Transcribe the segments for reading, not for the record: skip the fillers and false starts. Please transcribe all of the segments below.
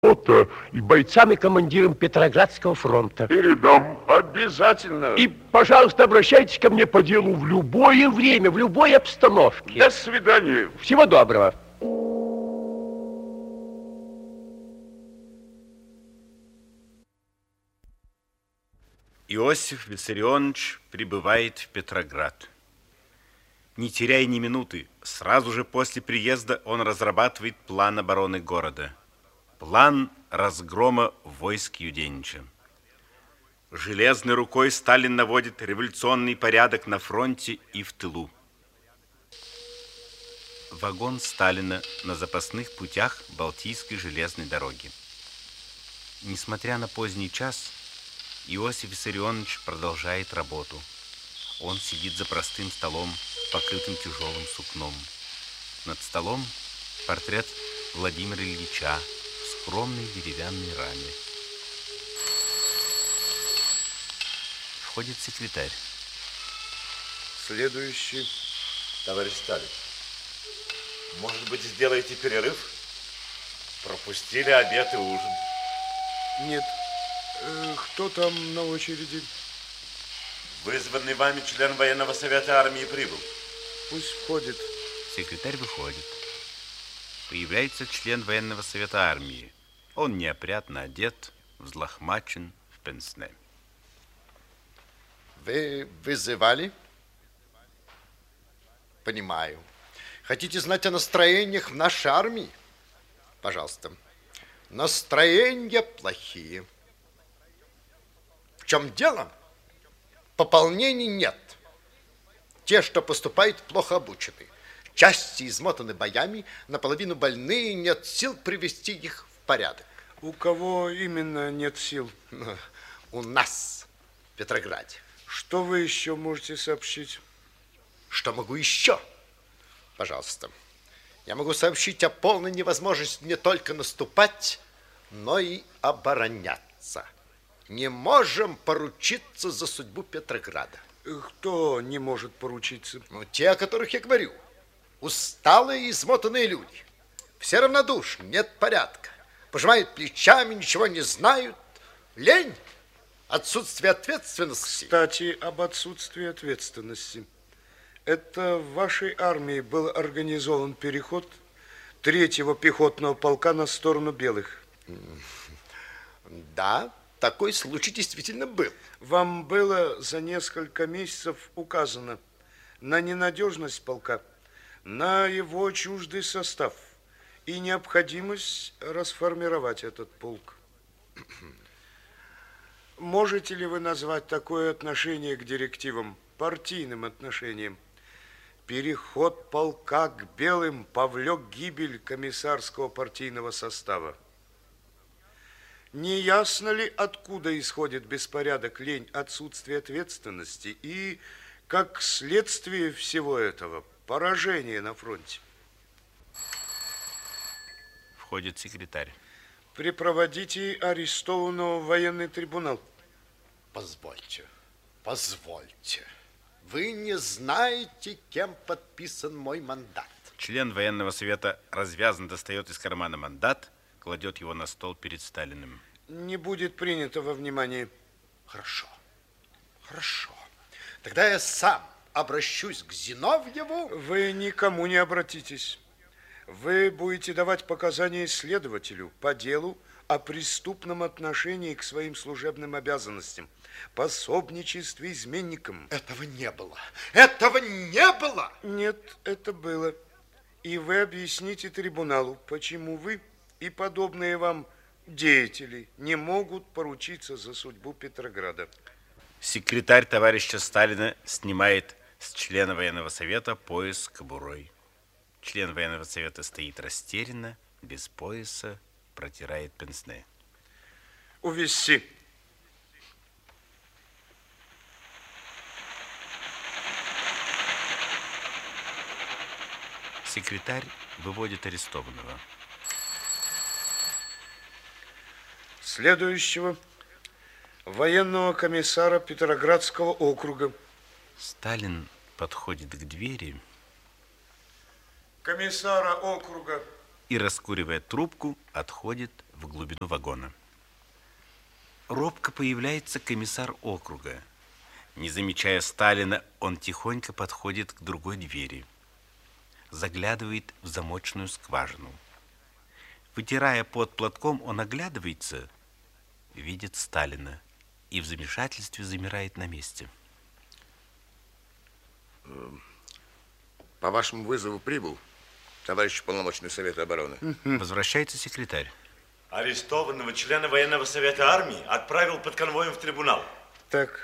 и бойцам-командирам Петроградского фронта. Передам обязательно. И, пожалуйста, обращайтесь ко мне по делу в любое время, в любой обстановке. До свидания. Всего доброго. Иосиф Виссарионович прибывает в Петроград. Не теряя ни минуты, сразу же после приезда он разрабатывает план обороны города. План разгрома войск Юденича. Железной рукой Сталин наводит революционный порядок на фронте и в тылу. Вагон Сталина на запасных путях Балтийской железной дороги. Несмотря на поздний час, Иосиф Виссарионович продолжает работу. Он сидит за простым столом, покрытым тяжелым сукном. Над столом портрет Владимира Ильича в скромной деревянной раме. Входит секретарь. Следующий, товарищ Сталин. Может быть, сделаете перерыв? Пропустили обед и ужин. Нет. Кто там на очереди? Вызванный вами член военного совета армии прибыл. Пусть входит. Секретарь выходит. Появляется член военного совета армии. Он неопрятно одет, взлохмачен, в пенсне. Вы вызывали? Понимаю. Хотите знать о настроениях в нашей армии? Пожалуйста. Настроения плохие. В чем дело? Пополнений нет. Те, что поступают, плохо обучены. Части измотаны боями, наполовину больные, нет сил привести их в порядок. У кого именно нет сил? У нас, в Петрограде. Что вы еще можете сообщить? Что могу еще? Пожалуйста. Я могу сообщить о полной невозможности не только наступать, но и обороняться. Не можем поручиться за судьбу Петрограда. Кто не может поручиться? Те, о которых я говорю. Усталые и измотанные люди. Все равнодушны, нет порядка. Пожимают плечами, ничего не знают. Лень, отсутствие ответственности. Кстати, об отсутствии ответственности. Это в вашей армии был организован переход 3-го пехотного полка на сторону белых. Да, такой случай действительно был. Вам было за несколько месяцев указано на ненадежность полка, на его чуждый состав и необходимость расформировать этот полк. Можете ли вы назвать такое отношение к директивам партийным отношением? Переход полка к белым повлек гибель комиссарского партийного состава. Не ясно ли, откуда исходит беспорядок, лень, отсутствие ответственности и, как следствие всего этого, поражение на фронте? Входит секретарь. Припроводите арестованного в военный трибунал. Позвольте, позвольте. Вы не знаете, кем подписан мой мандат. Член военного совета развязно достает из кармана мандат, кладет его на стол перед Сталиным. Не будет принято во внимание. Хорошо, хорошо. Тогда я сам обращусь к Зиновьеву. Вы никому не обратитесь. Вы будете давать показания следователю по делу о преступном отношении к своим служебным обязанностям, пособничестве изменникам. Этого не было. Этого не было! Нет, это было. И вы объясните трибуналу, почему вы и подобные вам деятели не могут поручиться за судьбу Петрограда. Секретарь товарища Сталина снимает с члена военного совета пояс с кобурой. Член военного совета стоит растерянно, без пояса, протирает пенсне. Увести. Секретарь выводит арестованного. Следующего военного комиссара Петроградского округа. Сталин подходит к двери. Комиссара округа и, раскуривая трубку, отходит в глубину вагона. Робко появляется комиссар округа. Не замечая Сталина, он тихонько подходит к другой двери. Заглядывает в замочную скважину. Вытирая пот платком, он оглядывается, видит Сталина и в замешательстве замирает на месте. По вашему вызову прибыл товарищ полномочный Совета обороны. Возвращается секретарь. Арестованного члена военного совета армии отправил под конвоем в трибунал. Так.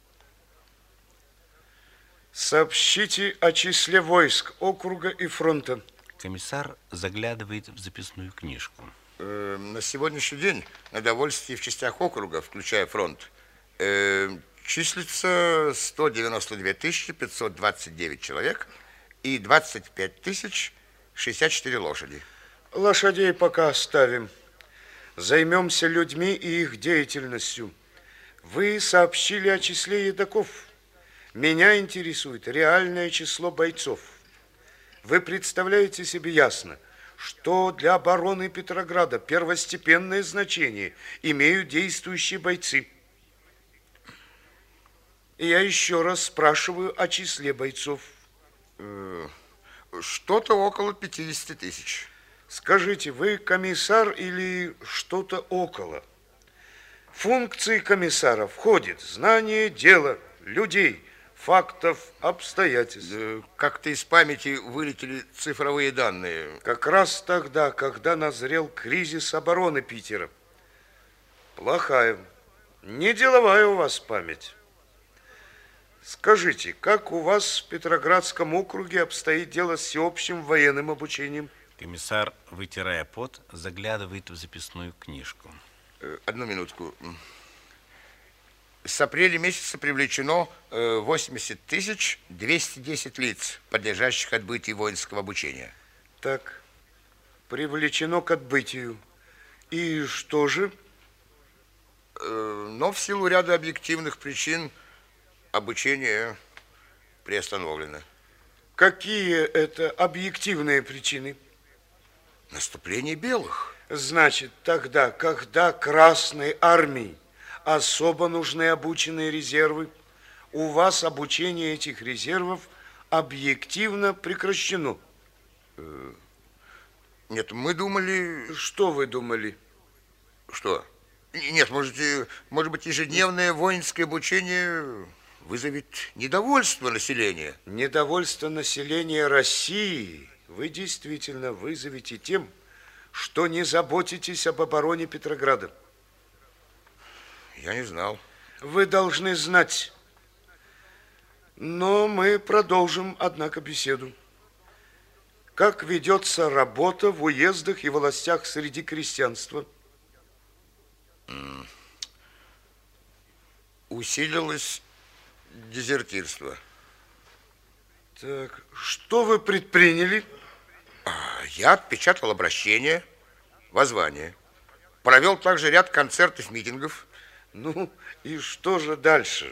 Сообщите о числе войск округа и фронта. Комиссар заглядывает в записную книжку. На сегодняшний день на довольствие в частях округа, включая фронт, числится 192 529 человек и 25 064 лошади. Лошадей пока оставим. Займемся людьми и их деятельностью. Вы сообщили о числе едоков. Меня интересует реальное число бойцов. Вы представляете себе ясно, что для обороны Петрограда первостепенное значение имеют действующие бойцы. И я еще раз спрашиваю о числе бойцов. Что-то около 50 000. Скажите, вы комиссар или что-то около? В функции комиссара входит знание дела, людей, фактов, обстоятельств. Как-то из памяти вылетели цифровые данные. Как раз тогда, когда назрел кризис обороны Питера. Плохая, не деловая у вас память. Скажите, как у вас в Петроградском округе обстоит дело с всеобщим военным обучением? Комиссар, вытирая пот, заглядывает в записную книжку. Одну минутку. С апреля месяца привлечено 80 210 лиц, подлежащих отбытию воинского обучения. Так, привлечено к отбытию. И что же? Но в силу ряда объективных причин обучение приостановлено. Какие это объективные причины? Наступление белых. Значит, тогда, когда Красной армии особо нужны обученные резервы, у вас обучение этих резервов объективно прекращено. Нет, мы думали... Что вы думали? Что? Нет, может быть, ежедневное воинское обучение вызовет недовольство населения. Недовольство населения России вы действительно вызовете тем, что не заботитесь об обороне Петрограда. Я не знал. Вы должны знать. Но мы продолжим, однако, беседу. Как ведется работа в уездах и властях среди крестьянства? Усилилось дезертирство. Так, что вы предприняли? Я отпечатал обращение, воззвание. Провел также ряд концертов, митингов. Ну, и что же дальше?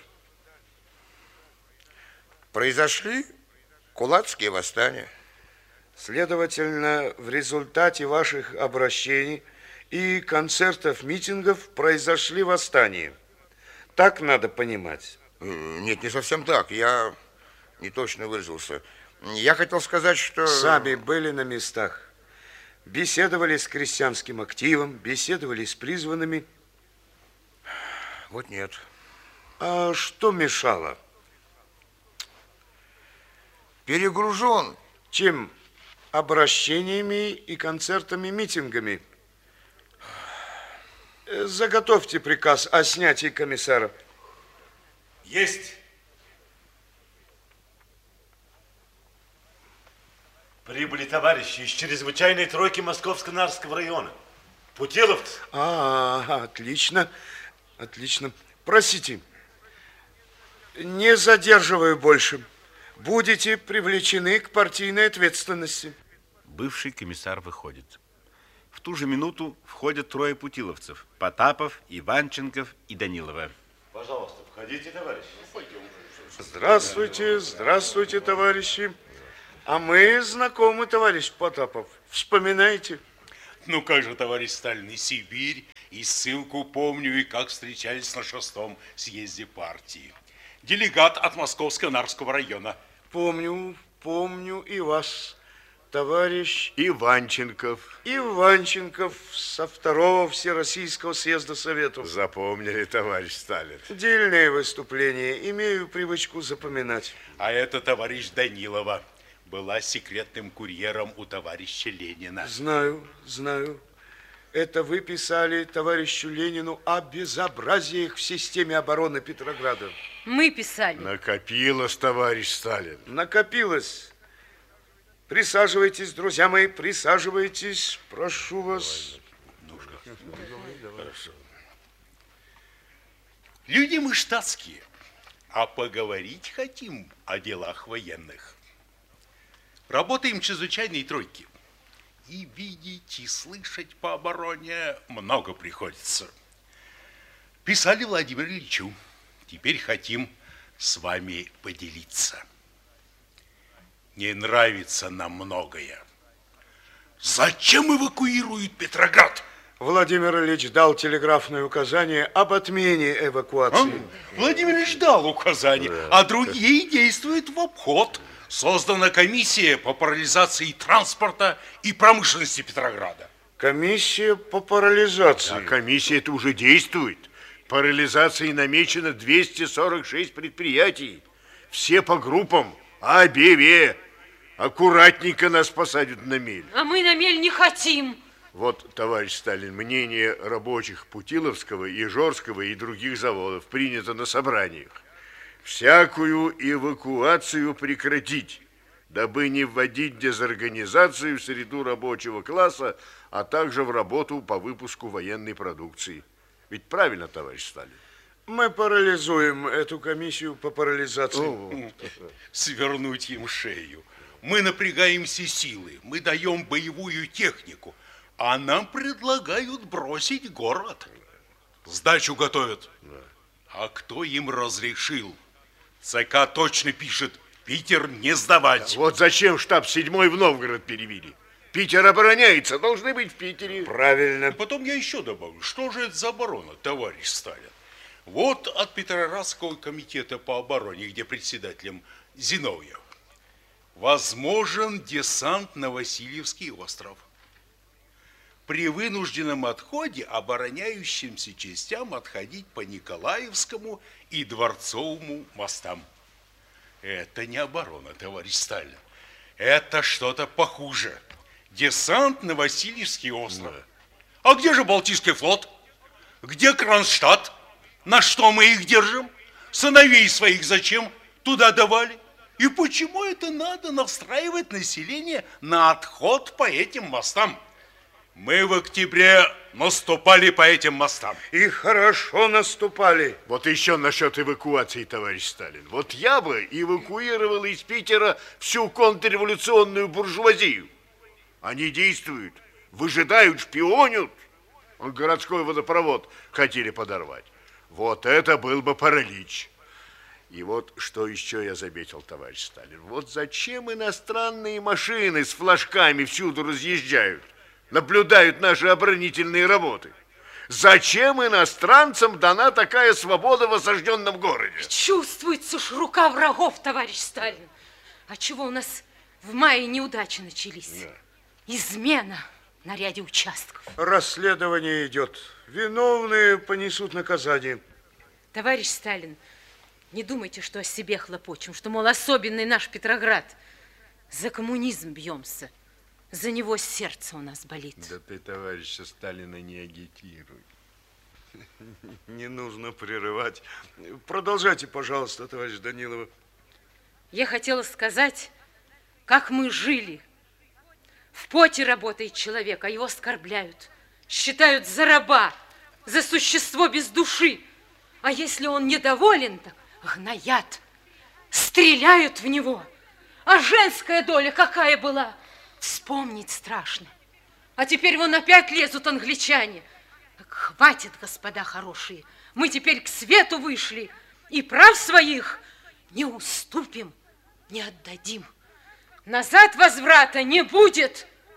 Произошли кулацкие восстания. Следовательно, в результате ваших обращений и концертов, митингов произошли восстания. Так надо понимать. Нет, не совсем так. Я не точно выразился. Я хотел сказать, что... Сами были на местах. Беседовали с крестьянским активом, беседовали с призванными. Вот нет. А что мешало? Перегружен. Чем? Обращениями и концертами, митингами. Заготовьте приказ о снятии комиссара. Есть. Прибыли товарищи из чрезвычайной тройки Московско-Нарского района. Путиловцы. Отлично. Отлично. Просите. Не задерживаю больше. Будете привлечены к партийной ответственности. Бывший комиссар выходит. В ту же минуту входят трое путиловцев. Потапов, Иванченков и Данилова. Пожалуйста, входите, товарищи. Здравствуйте, здравствуйте, товарищи. А мы знакомы, товарищ Потапов. Вспоминайте. Ну как же, товарищ Сталин, и Сибирь, и ссылку помню, и как встречались на 6-м съезде партии. Делегат от Московского Нарвского района. Помню и вас, товарищ Иванченков. Иванченков со 2-го Всероссийского съезда Советов. Запомнили, товарищ Сталин. Дельное выступление, имею привычку запоминать. А это товарищ Данилова. Была секретным курьером у товарища Ленина. Знаю. Это вы писали товарищу Ленину о безобразиях в системе обороны Петрограда. Мы писали. Накопилось, товарищ Сталин. Накопилось. Присаживайтесь, друзья мои, присаживайтесь. Прошу вас. Хорошо. Люди мы штатские, а поговорить хотим о делах военных. Работаем чрезвычайной тройки. И видеть, и слышать по обороне много приходится. Писали Владимиру Ильичу. Теперь хотим с вами поделиться. Не нравится нам многое. Зачем эвакуируют Петроград? Владимир Ильич дал телеграфное указание об отмене эвакуации. Владимир Ильич дал указание, а другие действуют в обход. Создана комиссия по парализации транспорта и промышленности Петрограда. Комиссия по парализации. А комиссия-то уже действует. Парализацией намечено 246 предприятий. Все по группам. А, Б. Аккуратненько нас посадят на мель. А мы на мель не хотим. Вот, товарищ Сталин, мнение рабочих Путиловского, Ижорского и других заводов принято на собраниях. Всякую эвакуацию прекратить, дабы не вводить дезорганизацию в среду рабочего класса, а также в работу по выпуску военной продукции. Ведь правильно, товарищ Сталин? Мы парализуем эту комиссию по парализации. Свернуть им шею. Мы напрягаем все силы, мы даем боевую технику, а нам предлагают бросить город. Сдачу готовят. А кто им разрешил? ЦК точно пишет, Питер не сдавать. Вот зачем штаб 7-й в Новгород перевели? Питер обороняется, должны быть в Питере. Правильно. И потом я еще добавлю, что же это за оборона, товарищ Сталин? Вот от Петроградского комитета по обороне, где председателем Зиновьев, возможен десант на Васильевский остров. При вынужденном отходе обороняющимся частям отходить по Николаевскому и Дворцовому мостам. Это не оборона, товарищ Сталин. Это что-то похуже. Десант на Васильевский остров. А где же Балтийский флот? Где Кронштадт? На что мы их держим? Сыновей своих зачем туда давали? И почему это надо настраивать население на отход по этим мостам? Мы в октябре наступали по этим мостам. И хорошо наступали. Вот еще насчет эвакуации, товарищ Сталин. Вот я бы эвакуировал из Питера всю контрреволюционную буржуазию. Они действуют, выжидают, шпионят. Городской водопровод хотели подорвать. Вот это был бы паралич. И вот что еще я заметил, товарищ Сталин. Вот зачем иностранные машины с флажками всюду разъезжают? Наблюдают наши оборонительные работы. Зачем иностранцам дана такая свобода в осажденном городе? Чувствуется уж рука врагов, товарищ Сталин. А чего у нас в мае неудачи начались? Да. Измена на ряде участков. Расследование идет. Виновные понесут наказание. Товарищ Сталин, не думайте, что о себе хлопочем, что, мол, особенный наш Петроград. За коммунизм бьемся. За него сердце у нас болит. Да ты товарища Сталина не агитируй. Не нужно прерывать. Продолжайте, пожалуйста, товарищ Данилова. Я хотела сказать, как мы жили. В поте работает человек, а его оскорбляют. Считают за раба, за существо без души. А если он недоволен, так гноят, стреляют в него. А женская доля какая была? Вспомнить страшно. А теперь вон опять лезут англичане. Так хватит, господа хорошие. Мы теперь к свету вышли. И прав своих не уступим, не отдадим. Назад возврата не будет.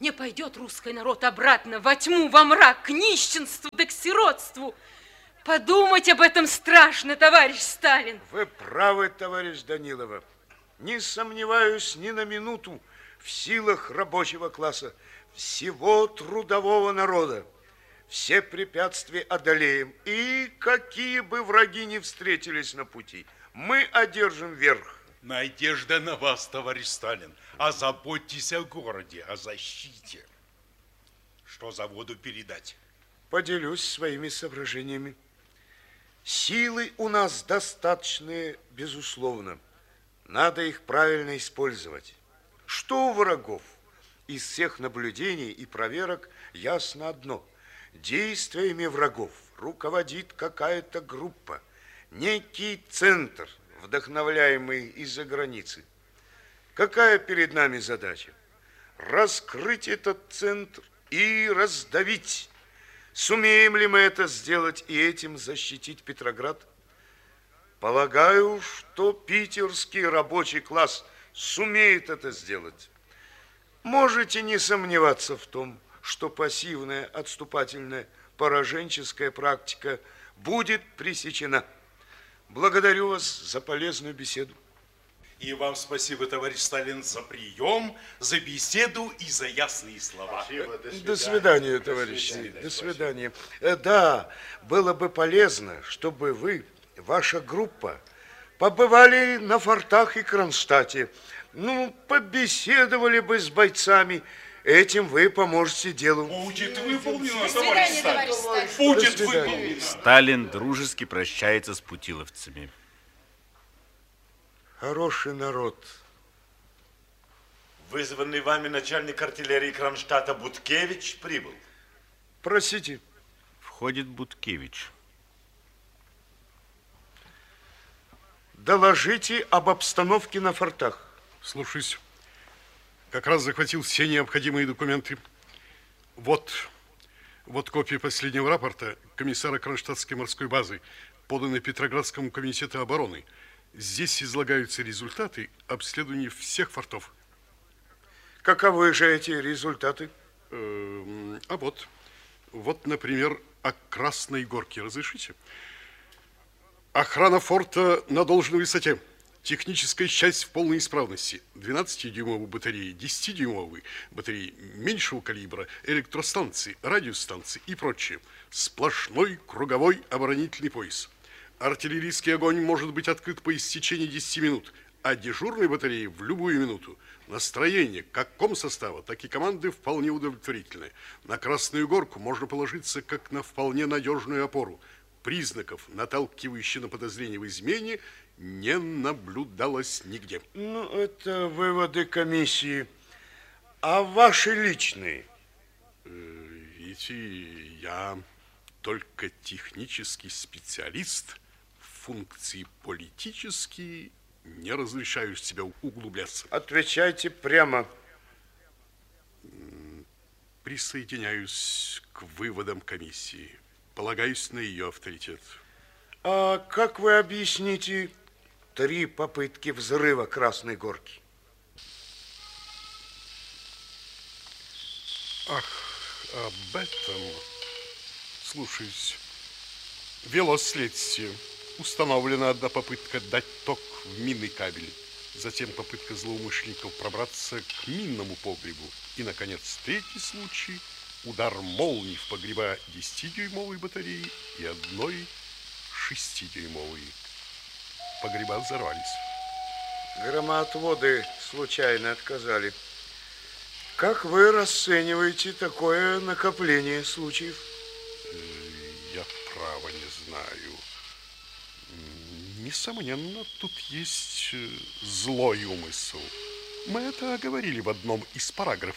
Не пойдет русский народ обратно во тьму, во мрак, к нищенству да к сиротству. Подумать об этом страшно, товарищ Сталин. Вы правы, товарищ Данилова. Не сомневаюсь ни на минуту в силах рабочего класса, всего трудового народа. Все препятствия одолеем, и какие бы враги ни встретились на пути, мы одержим верх. Надежда на вас, товарищ Сталин. Озаботьтесь о городе, о защите. Что заводу передать? Поделюсь своими соображениями. Силы у нас достаточные, безусловно. Надо их правильно использовать. Что у врагов? Из всех наблюдений и проверок ясно одно. Действиями врагов руководит какая-то группа, некий центр, вдохновляемый из-за границы. Какая перед нами задача? Раскрыть этот центр и раздавить. Сумеем ли мы это сделать и этим защитить Петроград? Полагаю, что питерский рабочий класс сумеет это сделать. Можете не сомневаться в том, что пассивная, отступательная, пораженческая практика будет пресечена. Благодарю вас за полезную беседу. И вам спасибо, товарищ Сталин, за прием, за беседу и за ясные слова. Спасибо, До свидания, товарищи. До свидания. Да, было бы полезно, чтобы вы, ваша группа, побывали на фортах и Кронштадте. Ну, побеседовали бы с бойцами. Этим вы поможете делу. Будет выполнено, До свидания, товарищ Сталин. Будет выполнено. Сталин дружески прощается с путиловцами. Хороший народ. Вызванный вами начальник артиллерии Кронштадта Буткевич прибыл. Просите. Входит Буткевич. Доложите об обстановке на фортах. Слушаюсь. Как раз захватил все необходимые документы. Вот копия последнего рапорта комиссара Кронштадтской морской базы, поданной Петроградскому комитету обороны. Здесь излагаются результаты обследования всех фортов. Каковы же эти результаты? Вот, например, о Красной Горке. Разрешите? Охрана форта на должной высоте. Техническая часть в полной исправности. 12-дюймовые батареи, 10-дюймовые батареи меньшего калибра, электростанции, радиостанции и прочее. Сплошной круговой оборонительный пояс. Артиллерийский огонь может быть открыт по истечении 10 минут, а дежурной батареи в любую минуту. Настроение как комсостава, так и команды вполне удовлетворительное. На Красную Горку можно положиться как на вполне надежную опору. Признаков, наталкивающих на подозрение в измене, не наблюдалось нигде. Ну, это выводы комиссии. А ваши личные? Видите, я только технический специалист, в функции политические не разрешаю себя углубляться. Отвечайте прямо. Присоединяюсь к выводам комиссии. Полагаюсь на ее авторитет. А как вы объясните 3 попытки взрыва Красной Горки? Ах, об этом. Слушаюсь. Вело следствие. Установлена одна попытка дать ток в минный кабель. Затем попытка злоумышленников пробраться к минному погребу. И, наконец, 3-й случай. Удар молнии в погреба 10-дюймовой батареи и одной 6-дюймовой. Погреба взорвались. Громоотводы случайно отказали. Как вы расцениваете такое накопление случаев? Я право не знаю. Несомненно, тут есть злой умысел. Мы это оговорили в одном из параграфов